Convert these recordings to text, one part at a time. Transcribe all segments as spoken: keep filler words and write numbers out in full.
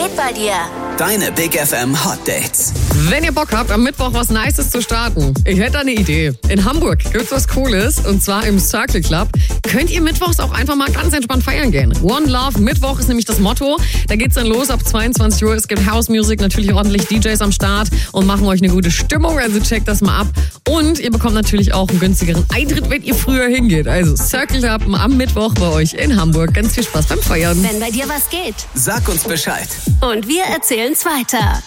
geht bei dir? Deine Big F M Hot Dates. Wenn ihr Bock habt, am Mittwoch was Nices zu starten, ich hätte eine Idee. In Hamburg gibt's was Cooles, und zwar im Circle Club. Könnt ihr mittwochs auch einfach mal ganz entspannt feiern gehen. One Love Mittwoch ist nämlich das Motto. Da geht's dann los ab zweiundzwanzig Uhr. Es gibt House Music, natürlich ordentlich D Js am Start und machen euch eine gute Stimmung. Also checkt das mal ab. Und ihr bekommt natürlich auch einen günstigeren Eintritt, wenn ihr früher hingeht. Also Circle Club am Mittwoch bei euch in Hamburg. Ganz viel Spaß beim Feiern. Wenn bei dir was geht. Sag uns Bescheid. Und wir erzählen's weiter.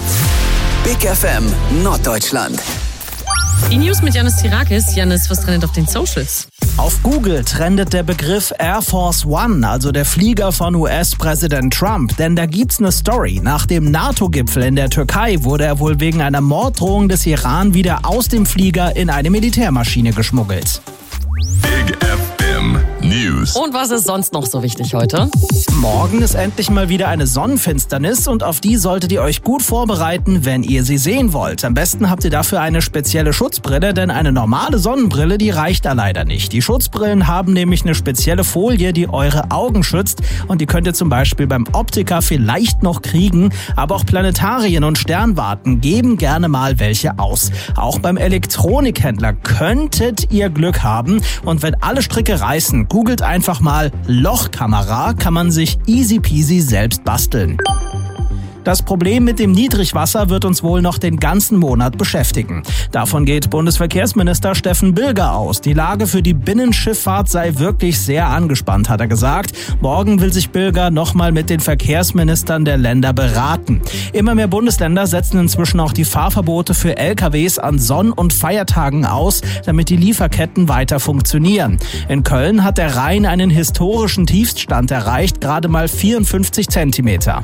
Big F M Norddeutschland. Die News mit Janis Tirakis. Janis, was trendet auf den Socials? Auf Google trendet der Begriff Air Force One, also der Flieger von U S-Präsident Trump. Denn da gibt's eine Story. Nach dem NATO-Gipfel in der Türkei wurde er wohl wegen einer Morddrohung des Iran wieder aus dem Flieger in eine Militärmaschine geschmuggelt. Big F M News. Und was ist sonst noch so wichtig heute? Morgen ist endlich mal wieder eine Sonnenfinsternis und auf die solltet ihr euch gut vorbereiten, wenn ihr sie sehen wollt. Am besten habt ihr dafür eine spezielle Schutzbrille, denn eine normale Sonnenbrille, die reicht da leider nicht. Die Schutzbrillen haben nämlich eine spezielle Folie, die eure Augen schützt, und die könnt ihr zum Beispiel beim Optiker vielleicht noch kriegen, aber auch Planetarien und Sternwarten geben gerne mal welche aus. Auch beim Elektronikhändler könntet ihr Glück haben, und wenn alle Stricke reißen, googelt einfach mal Lochkamera, kann man sich easy peasy selbst basteln. Das Problem mit dem Niedrigwasser wird uns wohl noch den ganzen Monat beschäftigen. Davon geht Bundesverkehrsminister Steffen Bilger aus. Die Lage für die Binnenschifffahrt sei wirklich sehr angespannt, hat er gesagt. Morgen will sich Bilger nochmal mit den Verkehrsministern der Länder beraten. Immer mehr Bundesländer setzen inzwischen auch die Fahrverbote für L K Ws an Sonn- und Feiertagen aus, damit die Lieferketten weiter funktionieren. In Köln hat der Rhein einen historischen Tiefstand erreicht, gerade mal vierundfünfzig Zentimeter.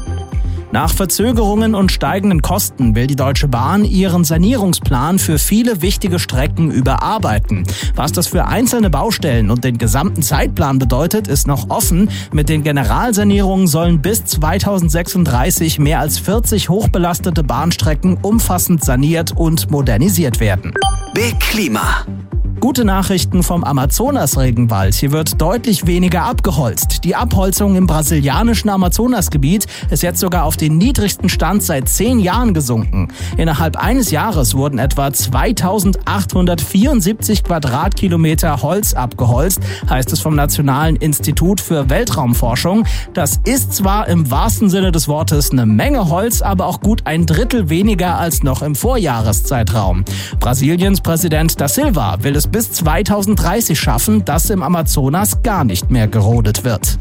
Nach Verzögerungen und steigenden Kosten will die Deutsche Bahn ihren Sanierungsplan für viele wichtige Strecken überarbeiten. Was das für einzelne Baustellen und den gesamten Zeitplan bedeutet, ist noch offen. Mit den Generalsanierungen sollen bis zweitausendsechsunddreißig mehr als vierzig hochbelastete Bahnstrecken umfassend saniert und modernisiert werden. Big Klima. Gute Nachrichten vom Amazonas-Regenwald. Hier wird deutlich weniger abgeholzt. Die Abholzung im brasilianischen Amazonasgebiet ist jetzt sogar auf den niedrigsten Stand seit zehn Jahren gesunken. Innerhalb eines Jahres wurden etwa zweitausendachthundertvierundsiebzig Quadratkilometer Holz abgeholzt, heißt es vom Nationalen Institut für Weltraumforschung. Das ist zwar im wahrsten Sinne des Wortes eine Menge Holz, aber auch gut ein Drittel weniger als noch im Vorjahreszeitraum. Brasiliens Präsident Da Silva will es bis zweitausenddreißig schaffen, dass im Amazonas gar nicht mehr gerodet wird.